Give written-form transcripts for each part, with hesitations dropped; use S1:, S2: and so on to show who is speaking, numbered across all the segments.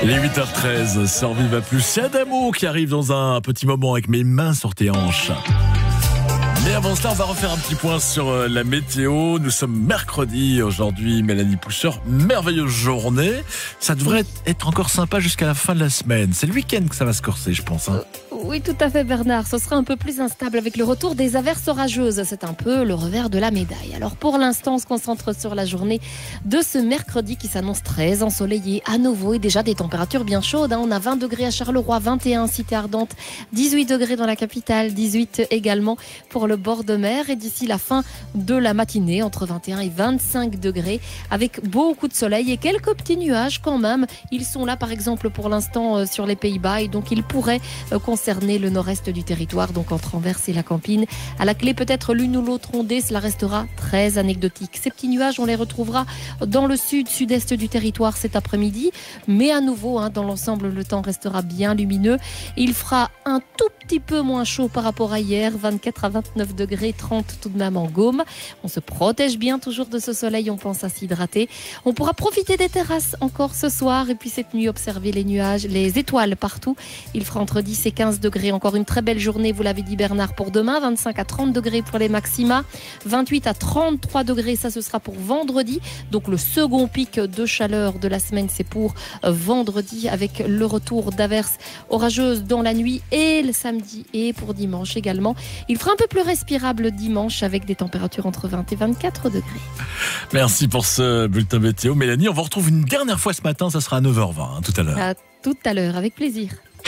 S1: Les 8h13 sur Viva Plus, c'est Adamo qui arrive dans un petit moment avec mes mains sur tes hanches. Mais avant cela, on va refaire un petit point sur la météo. Nous sommes mercredi aujourd'hui, Mélanie Pousseur. Merveilleuse journée. Ça devrait être encore sympa jusqu'à la fin de la semaine. C'est le week-end que ça va se corser, je pense.
S2: Oui, tout à fait, Bernard. Ce sera un peu plus instable avec le retour des averses orageuses. C'est un peu le revers de la médaille. Alors pour l'instant, on se concentre sur la journée de ce mercredi qui s'annonce très ensoleillé à nouveau et déjà des températures bien chaudes. On a 20 degrés à Charleroi, 21 Cité Ardente, 18 degrés dans la capitale, 18 également pour le bord de mer. Et d'ici la fin de la matinée, entre 21 et 25 degrés, avec beaucoup de soleil et quelques petits nuages quand même. Ils sont là, par exemple, pour l'instant sur les Pays-Bas et donc ils pourraient concerner le nord-est du territoire, donc entre Anvers et la Campine. À la clé, peut-être l'une ou l'autre ondée, cela restera très anecdotique. Ces petits nuages, on les retrouvera dans le sud-est du territoire cet après-midi, mais à nouveau, dans l'ensemble, le temps restera bien lumineux. Il fera un tout petit peu moins chaud par rapport à hier, 24 à 29 degrés, 30 tout de même en Gaume. On se protège bien toujours de ce soleil, on pense à s'hydrater. On pourra profiter des terrasses encore ce soir et puis cette nuit observer les nuages, les étoiles partout. Il fera entre 10 et 15 degrés. Encore une très belle journée, vous l'avez dit Bernard, pour demain. 25 à 30 degrés pour les maxima. 28 à 33 degrés, ça ce sera pour vendredi. Donc le second pic de chaleur de la semaine, c'est pour vendredi avec le retour d'averses orageuses dans la nuit et le samedi et pour dimanche également. Il fera un peu plus respirable dimanche avec des températures entre 20 et 24 degrés.
S1: Merci pour ce bulletin météo. Mélanie, on vous retrouve une dernière fois ce matin, ça sera à 9h20 tout à l'heure.
S2: À tout à l'heure, avec plaisir.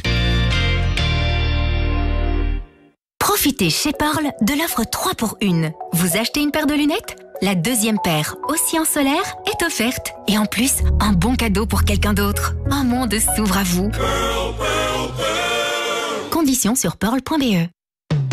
S3: Profitez chez Pearl de l'offre 3 pour 1. Vous achetez une paire de lunettes ? La deuxième paire, aussi en solaire, est offerte. Et en plus, un bon cadeau pour quelqu'un d'autre. Un monde s'ouvre à vous. Conditions sur pearl.be.